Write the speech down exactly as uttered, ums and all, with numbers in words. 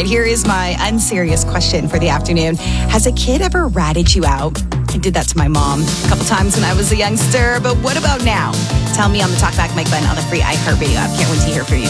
right, here is my unserious question for the afternoon. Has a kid ever ratted you out? I did that to my mom a couple times when I was a youngster, but what about now? Tell me on the Talkback Mike Glenn on the free iHeartRadio app. Can't wait to hear from you.